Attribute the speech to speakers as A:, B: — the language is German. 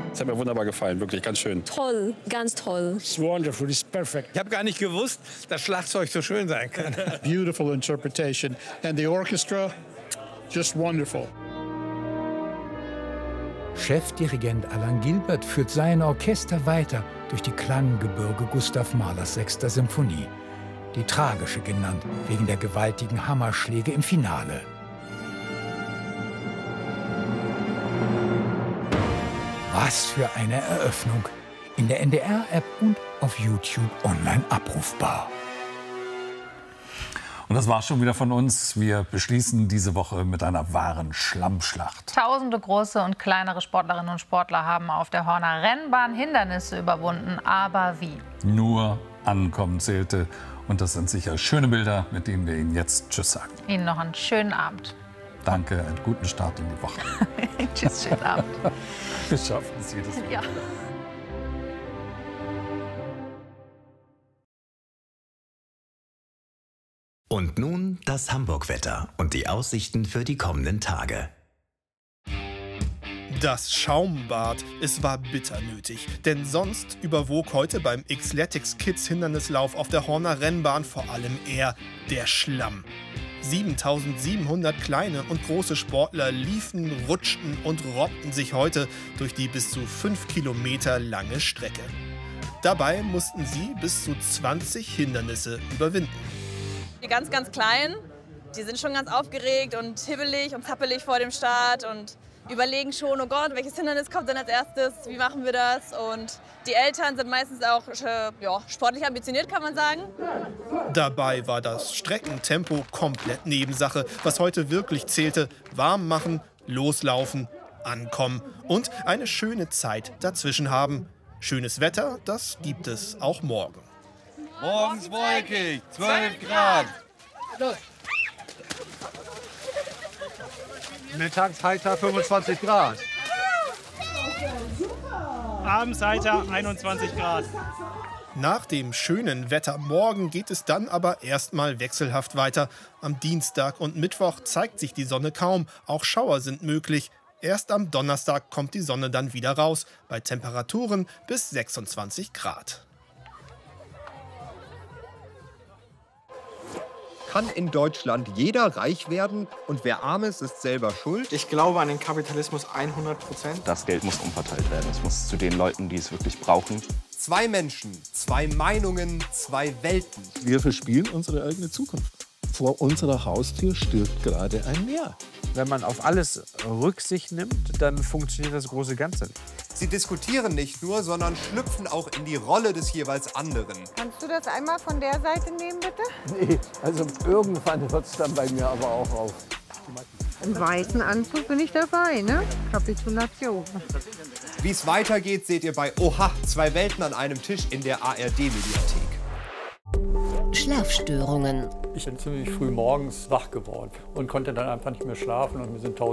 A: Das hat mir wunderbar gefallen, wirklich ganz schön.
B: Toll, ganz toll.
C: It's wonderful, it's perfect.
D: Ich habe gar nicht gewusst, dass Schlagzeug so schön sein kann.
C: Beautiful interpretation. And the orchestra, just wonderful.
E: Chefdirigent Alan Gilbert führt sein Orchester weiter durch die Klanggebirge Gustav Mahlers 6. Symphonie. Die tragische genannt, wegen der gewaltigen Hammerschläge im Finale. Was für eine Eröffnung! In der NDR-App und auf YouTube online abrufbar.
F: Und das war schon wieder von uns. Wir beschließen diese Woche mit einer wahren Schlammschlacht.
G: Tausende große und kleinere Sportlerinnen und Sportler haben auf der Horner Rennbahn Hindernisse überwunden. Aber wie?
F: Nur Ankommen zählte. Und das sind sicher schöne Bilder, mit denen wir Ihnen jetzt Tschüss sagen.
G: Ihnen noch einen schönen Abend.
F: Danke, einen guten Start in die Woche.
G: Tschüss, schönen Abend.
F: Wir schaffen es jedes Mal.
G: Ja.
H: Und nun das Hamburg-Wetter und die Aussichten für die kommenden Tage.
I: Das Schaumbad, es war bitter nötig, denn sonst überwog heute beim Xletics Kids Hindernislauf auf der Horner Rennbahn vor allem eher der Schlamm. 7700 kleine und große Sportler liefen, rutschten und robbten sich heute durch die bis zu 5 Kilometer lange Strecke. Dabei mussten sie bis zu 20 Hindernisse überwinden.
J: Die ganz, ganz Kleinen, die sind schon ganz aufgeregt und hibbelig und zappelig vor dem Start und überlegen schon, oh Gott, welches Hindernis kommt denn als erstes, wie machen wir das? Und die Eltern sind meistens auch sportlich ambitioniert, kann man sagen.
I: Dabei war das Streckentempo komplett Nebensache. Was heute wirklich zählte, warm machen, loslaufen, ankommen und eine schöne Zeit dazwischen haben. Schönes Wetter, das gibt es auch morgen.
K: Morgens wolkig, 12 Grad.
L: Mittags heiter 25 Grad.
M: Abends heiter 21 Grad.
I: Nach dem schönen Wetter morgen geht es dann aber erstmal wechselhaft weiter. Am Dienstag und Mittwoch zeigt sich die Sonne kaum, auch Schauer sind möglich. Erst am Donnerstag kommt die Sonne dann wieder raus, bei Temperaturen bis 26 Grad.
N: Kann in Deutschland jeder reich werden und wer arm ist, ist selber schuld?
O: Ich glaube an den Kapitalismus 100%.
P: Das Geld muss umverteilt werden. Es muss zu den Leuten, die es wirklich brauchen.
N: 2 Menschen, 2 Meinungen, 2 Welten.
Q: Wir verspielen unsere eigene Zukunft. Vor unserer Haustür stirbt gerade ein Meer.
L: Wenn man auf alles Rücksicht nimmt, dann funktioniert das große Ganze nicht.
N: Sie diskutieren nicht nur, sondern schlüpfen auch in die Rolle des jeweils anderen.
R: Kannst du das einmal von der Seite nehmen, bitte?
S: Nee, also irgendwann hört es dann bei mir aber auch auf.
R: Im weißen Anzug bin ich dabei, ne? Kapitulation.
N: Wie es weitergeht, seht ihr bei Oha, 2 Welten an einem Tisch in der ARD-Mediathek.
T: Schlafstörungen.
E: Ich bin ziemlich früh morgens wach geworden und konnte dann einfach nicht mehr schlafen und mir sind